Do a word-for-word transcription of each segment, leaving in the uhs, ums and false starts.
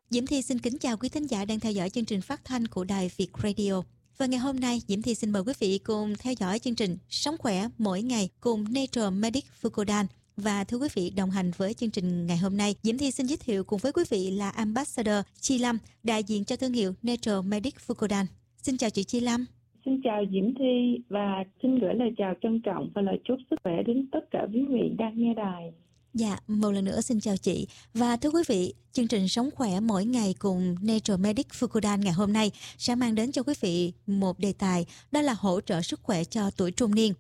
Diễm Thi xin kính chào quý thính giả đang theo dõi chương trình phát thanh của Đài Việt Radio. Và ngày hôm nay, Diễm Thi xin mời quý vị cùng theo dõi chương trình Sống khỏe mỗi ngày cùng Nature Medic Fucodan. Và thưa quý vị, đồng hành với chương trình ngày hôm nay, Diễm Thi xin giới thiệu cùng với quý vị là Ambassador Chi Lâm, đại diện cho thương hiệu Nature Medic Fucodan. Xin chào chị Chi Lâm. Xin chào Diễm Thi và xin gửi lời chào trân trọng và lời chúc sức khỏe đến tất cả quý vị đang nghe đài. Dạ, một lần nữa xin chào chị. Và thưa quý vị, chương trình Sống khỏe mỗi ngày cùng Nature Medic Fucodan ngày hôm nay sẽ mang đến cho quý vị một đề tài, đó là hỗ trợ sức khỏe cho tuổi trung niên.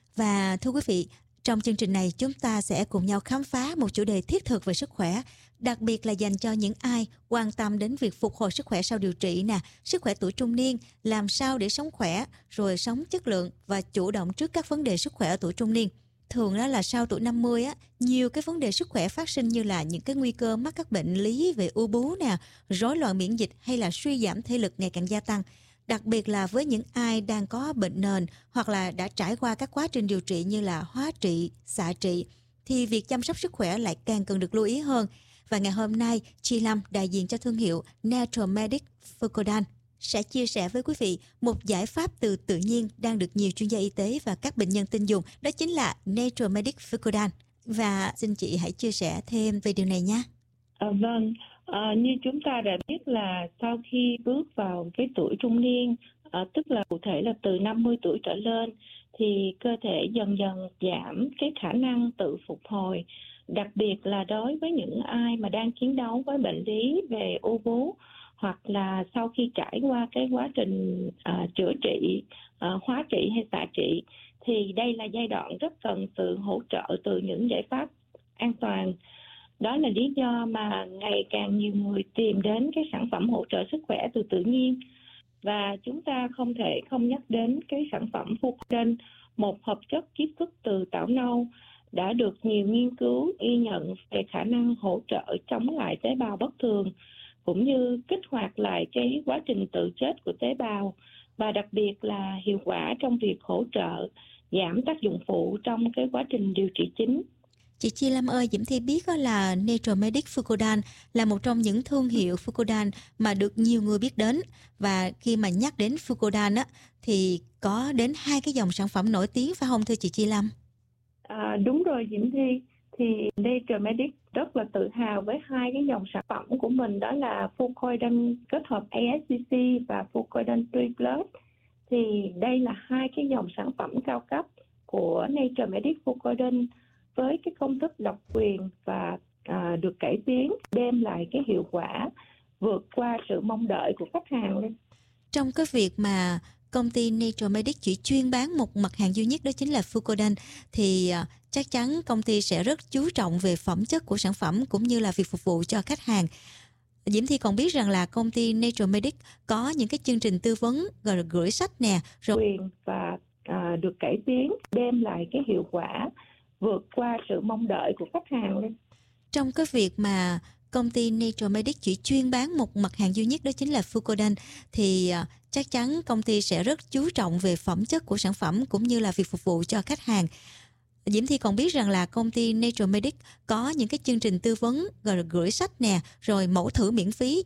Và thưa quý vị, trong chương trình này chúng ta sẽ cùng nhau khám phá một chủ đề thiết thực về sức khỏe, đặc biệt là dành cho những ai quan tâm đến việc phục hồi sức khỏe sau điều trị nè, sức khỏe tuổi trung niên, làm sao để sống khỏe, rồi sống chất lượng và chủ động trước các vấn đề sức khỏe ở tuổi trung niên. Thường đó là sau tuổi năm mươi á, nhiều cái vấn đề sức khỏe phát sinh như là những cái nguy cơ mắc các bệnh lý về u bú nè, rối loạn miễn dịch hay là suy giảm thể lực ngày càng gia tăng. Đặc biệt là với những ai đang có bệnh nền hoặc là đã trải qua các quá trình điều trị như là hóa trị, xạ trị, thì việc chăm sóc sức khỏe lại càng cần được lưu ý hơn. Và ngày hôm nay, Chi Lâm, đại diện cho thương hiệu Nature Medic Fucodan, sẽ chia sẻ với quý vị một giải pháp từ tự nhiên đang được nhiều chuyên gia y tế và các bệnh nhân tin dùng, đó chính là Nature Medic Fucodan. Và xin chị hãy chia sẻ thêm về điều này nhé. À, vâng, à, như chúng ta đã biết là sau khi bước vào cái tuổi trung niên, à, tức là cụ thể là từ năm mươi tuổi trở lên, thì cơ thể dần dần giảm cái khả năng tự phục hồi, đặc biệt là đối với những ai mà đang chiến đấu với bệnh lý về u vú, hoặc là sau khi trải qua cái quá trình à, chữa trị, à, hóa trị hay xạ trị, thì đây là giai đoạn rất cần sự hỗ trợ từ những giải pháp an toàn. Đó là lý do mà ngày càng nhiều người tìm đến cái sản phẩm hỗ trợ sức khỏe từ tự nhiên. Và chúng ta không thể không nhắc đến cái sản phẩm Fucodan, một hợp chất chiết xuất từ tảo nâu, đã được nhiều nghiên cứu ghi nhận về khả năng hỗ trợ chống lại tế bào bất thường, cũng như kích hoạt lại cái quá trình tự chết của tế bào, và đặc biệt là hiệu quả trong việc hỗ trợ giảm tác dụng phụ trong cái quá trình điều trị chính. Chị Chi Lâm ơi, Diễm Thi biết là Nature Medic Fucodan là một trong những thương hiệu Fucodan mà được nhiều người biết đến. Và khi mà nhắc đến Fucodan á, thì có đến hai cái dòng sản phẩm nổi tiếng phải không thưa chị Chi Lâm? À, đúng rồi Diễm Thi, thì Nature Medic rất là tự hào với hai cái dòng sản phẩm của mình, đó là Fucodan kết hợp a ét xê xê và Fucodan ba Plus. Thì đây là hai cái dòng sản phẩm cao cấp của Nature Medic Fucodan với cái công thức độc quyền và à, được cải tiến, đem lại cái hiệu quả vượt qua sự mong đợi của khách hàng lên. Trong cái việc mà công ty Nature Medic chỉ chuyên bán một mặt hàng duy nhất, đó chính là Fucodan, thì à, chắc chắn công ty sẽ rất chú trọng về phẩm chất của sản phẩm cũng như là việc phục vụ cho khách hàng. Diễm Thi còn biết rằng là công ty Nature Medic có những cái chương trình tư vấn rồi gửi sách nè, rồi quyền và à, được cải tiến, đem lại cái hiệu quả vượt qua sự mong đợi của khách hàng lên. Trong cái việc mà công ty Nature Medic chỉ chuyên bán một mặt hàng duy nhất, đó chính là Fucodan, thì à, chắc chắn công ty sẽ rất chú trọng về phẩm chất của sản phẩm cũng như là việc phục vụ cho khách hàng. Diễm Thi còn biết rằng là công ty Nature Medic có những cái chương trình tư vấn rồi gửi sách nè, rồi mẫu thử miễn phí